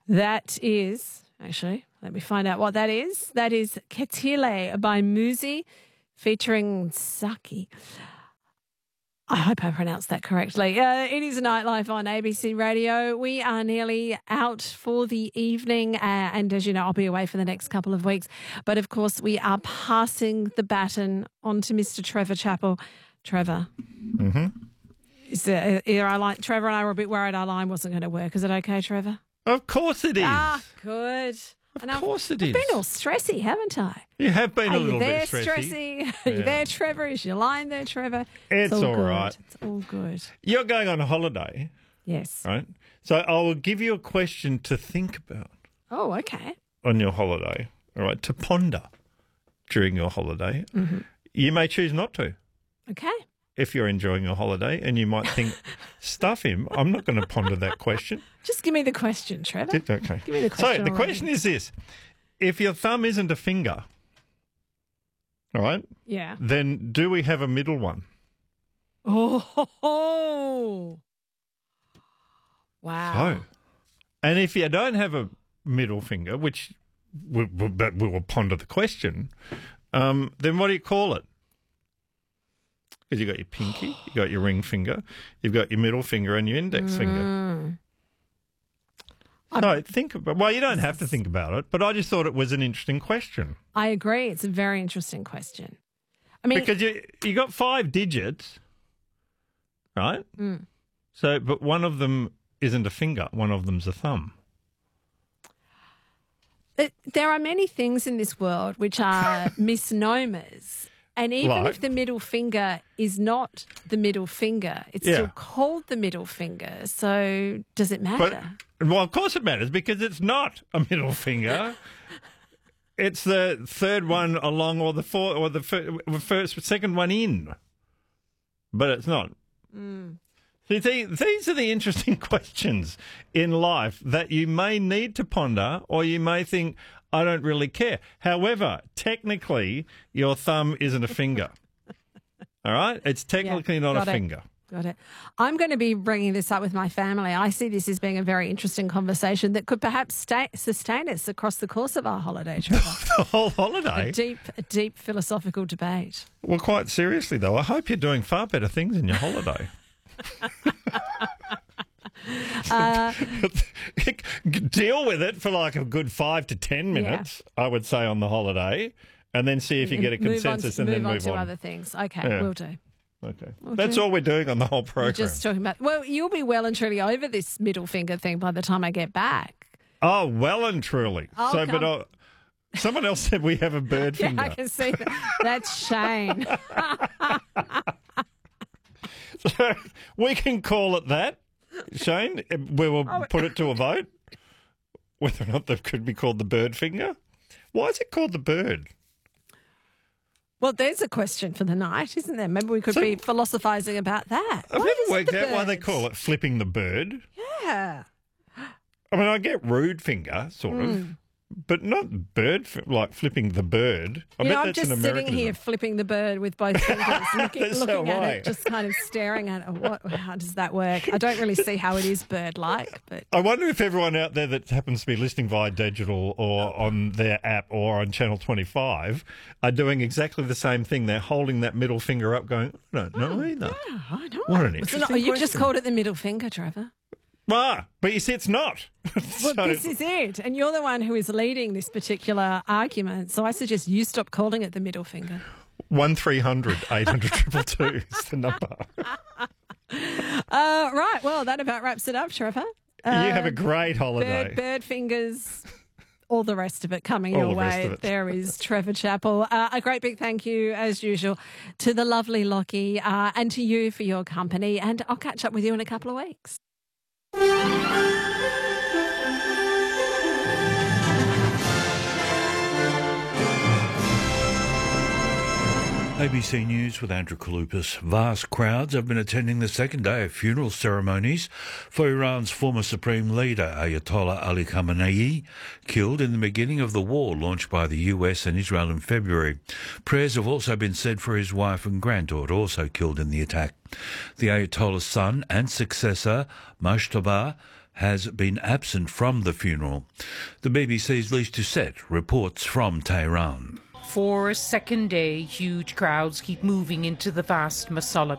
That is, actually, let me find out what that is. That is Ketile by Muzi featuring Saki. I hope I pronounced that correctly. It is Nightlife on ABC Radio. We are nearly out for the evening, and as you know, I'll be away for the next couple of weeks. But of course, we are passing the baton on to Mr. Trevor Chappell. Trevor. Mm-hmm. Trevor and I were a bit worried our line wasn't going to work. Is it okay, Trevor? Of course it is. Ah, good. Of course it is. I've been all stressy, haven't I? You have been a little bit stressy. Are you there, Stressy? Are you there, Trevor? Is your line there, Trevor? It's all right. It's all good. You're going on a holiday. Yes. Right? So I will give you a question to think about. Oh, okay. On your holiday, all right, to ponder during your holiday. Mm-hmm. You may choose not to. Okay. If you're enjoying your holiday and you might think, stuff him, I'm not going to ponder that question. Just give me the question, Trevor. Okay. Give me the question. So the question is this. If your thumb isn't a finger, all right? Yeah. Then do we have a middle one? Oh. Wow. So, and if you don't have a middle finger, which we will ponder the question, then what do you call it? Because you've got your pinky, you've got your ring finger, you've got your middle finger and your index finger. No, think about. Well, you don't have to think about it, but I just thought it was an interesting question. I agree. It's a very interesting question. I mean, because you got 5 digits, right? Mm. So, but one of them isn't a finger, one of them's a thumb. There are many things in this world which are misnomers. And even if the middle finger is not the middle finger, it's still called the middle finger. So does it matter? Well, of course it matters because it's not a middle finger. It's the third one along or the fourth or the second one in. But it's not. Mm. See, these are the interesting questions in life that you may need to ponder or you may think, I don't really care. However, technically, your thumb isn't a finger. All right? It's technically not a finger. Got it. I'm going to be bringing this up with my family. I see this as being a very interesting conversation that could perhaps sustain us across the course of our holiday, Trevor. The whole holiday? A deep philosophical debate. Well, quite seriously, though, I hope you're doing far better things in your holiday. Deal with it for like a good 5 to 10 minutes, I would say, on the holiday, and then see if you get a consensus and then move on to other things. Okay, we'll do. Okay. That's all we're doing on the whole program. We're just talking about, well, you'll be well and truly over this middle finger thing by the time I get back. Oh, well and truly. Someone else said we have a bird finger. I can see that. That's Shane. So we can call it that, Shane. We will put it to a vote whether or not that could be called the bird finger. Why is it called the bird? Well, there's a question for the night, isn't there? Maybe we could be philosophising about that. I've never worked out why they call it flipping the bird. Yeah. I mean, I get rude finger, sort of. But not bird, like flipping the bird. I'm just sitting here flipping the bird with both fingers, looking at it, just kind of staring at it. How does that work? I don't really see how it is bird-like. But I wonder if everyone out there that happens to be listening via digital or on their app or on Channel 25 are doing exactly the same thing. They're holding that middle finger up going, I don't know either. Yeah, I know. What an interesting question. You just called it the middle finger, Trevor. But you see, it's not. Well, this is it. And you're the one who is leading this particular argument. So I suggest you stop calling it the middle finger. 1300 800 222 is the number. Right. Well, that about wraps it up, Trevor. You have a great holiday. Bird fingers, all the rest of it coming your way. There is Trevor Chappell. A great big thank you, as usual, to the lovely Lockie and to you for your company. And I'll catch up with you in a couple of weeks. ABC News with Andrew Kalupas. Vast crowds have been attending the second day of funeral ceremonies for Iran's former supreme leader, Ayatollah Ali Khamenei, killed in the beginning of the war launched by the US and Israel in February. Prayers have also been said for his wife and granddaughter, also killed in the attack. The Ayatollah's son and successor, Mujtaba, has been absent from the funeral. The BBC's Lise Doucette reports from Tehran. For a second day, huge crowds keep moving into the vast Masala